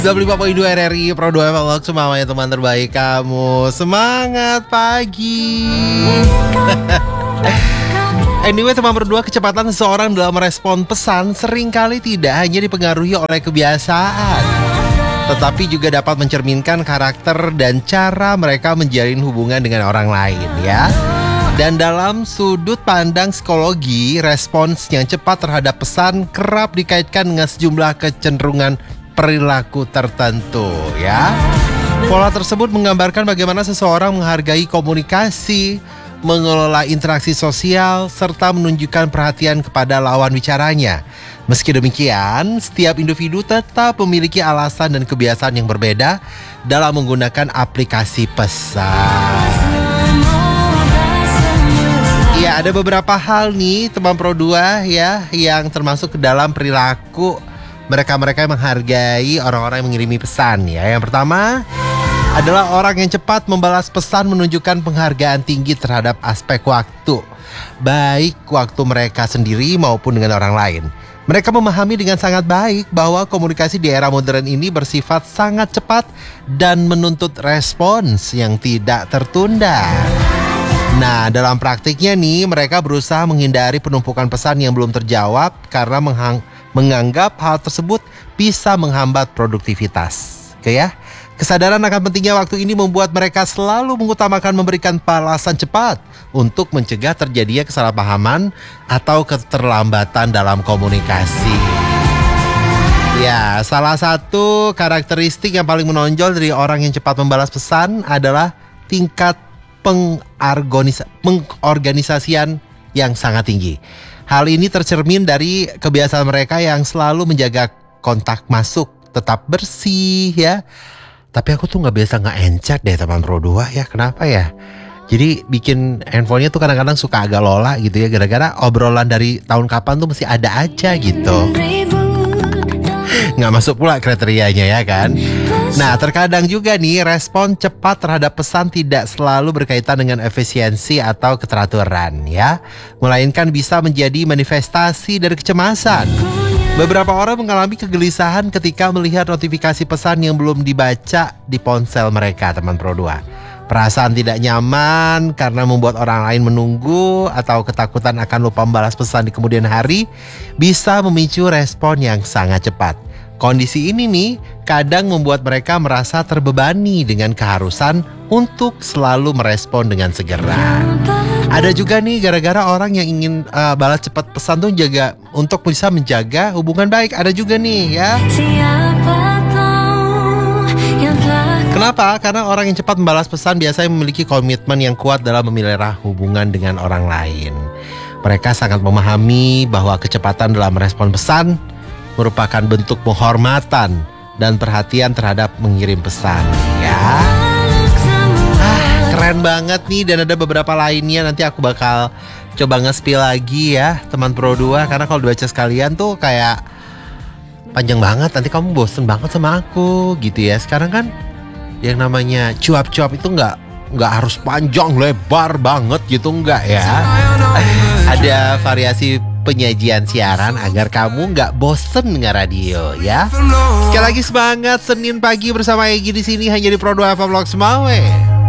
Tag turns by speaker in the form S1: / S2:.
S1: 25.2 RRI Pro 2 Vlog, semuanya teman terbaik kamu. Semangat pagi. Anyway, teman berdua, kecepatan seseorang dalam merespon pesan seringkali tidak hanya dipengaruhi oleh kebiasaan, tetapi juga dapat mencerminkan karakter dan cara mereka menjalin hubungan dengan orang lain, ya. Dan dalam sudut pandang psikologi, respons yang cepat terhadap pesan kerap dikaitkan dengan sejumlah kecenderungan perilaku tertentu, ya. Pola tersebut menggambarkan bagaimana seseorang menghargai komunikasi, mengelola interaksi sosial, serta menunjukkan perhatian kepada lawan bicaranya. Meski demikian, setiap individu tetap memiliki alasan dan kebiasaan yang berbeda dalam menggunakan aplikasi pesan. Ya, ada beberapa hal nih teman Pro 2 ya yang termasuk ke dalam perilaku mereka yang menghargai orang-orang yang mengirimi pesan, ya. Yang pertama adalah orang yang cepat membalas pesan menunjukkan penghargaan tinggi terhadap aspek waktu, baik waktu mereka sendiri maupun dengan orang lain. Mereka memahami dengan sangat baik bahwa komunikasi di era modern ini bersifat sangat cepat dan menuntut respons yang tidak tertunda. Nah, dalam praktiknya nih, mereka berusaha menghindari penumpukan pesan yang belum terjawab karena menganggap hal tersebut bisa menghambat produktivitas. Oke ya, kesadaran akan pentingnya waktu ini membuat mereka selalu mengutamakan memberikan balasan cepat untuk mencegah terjadinya kesalahpahaman atau keterlambatan dalam komunikasi. Ya, salah satu karakteristik yang paling menonjol dari orang yang cepat membalas pesan adalah tingkat pengorganisasian yang sangat tinggi. Hal ini tercermin dari kebiasaan mereka yang selalu menjaga kontak masuk tetap bersih, ya. Tapi aku tuh gak biasa nge-encet deh teman Pro 2 ya. Kenapa ya? Jadi bikin handphonenya tuh kadang-kadang suka agak lola gitu ya, gara-gara obrolan dari tahun kapan tuh masih ada aja gitu. Gak masuk pula kriterianya, ya kan? Nah, terkadang juga nih respon cepat terhadap pesan tidak selalu berkaitan dengan efisiensi atau keteraturan, ya. Melainkan bisa menjadi manifestasi dari kecemasan. Beberapa orang mengalami kegelisahan ketika melihat notifikasi pesan yang belum dibaca di ponsel mereka, teman Pro 2. Perasaan tidak nyaman karena membuat orang lain menunggu atau ketakutan akan lupa membalas pesan di kemudian hari bisa memicu respon yang sangat cepat. Kondisi ini nih kadang membuat mereka merasa terbebani dengan keharusan untuk selalu merespon dengan segera. Ada juga nih gara-gara orang yang ingin balas cepat pesan tuh untuk bisa menjaga hubungan baik. Ada juga nih, ya. Kenapa? Karena orang yang cepat membalas pesan biasanya memiliki komitmen yang kuat dalam memelihara hubungan dengan orang lain. Mereka sangat memahami bahwa kecepatan dalam merespon pesan merupakan bentuk penghormatan dan perhatian terhadap mengirim pesan, ya. Keren banget nih, dan ada beberapa lainnya nanti aku bakal coba nge-spill lagi ya teman Pro 2, karena kalau dibaca sekalian tuh kayak panjang banget, nanti kamu bosen banget sama aku gitu ya. Sekarang kan yang namanya cuap-cuap itu nggak harus panjang lebar banget gitu, nggak ya. Ada variasi penyajian siaran agar kamu nggak bosen dengan radio, ya. Sekali lagi semangat Senin pagi bersama Egy di sini hanya di Pro 2 Vlog Semawe.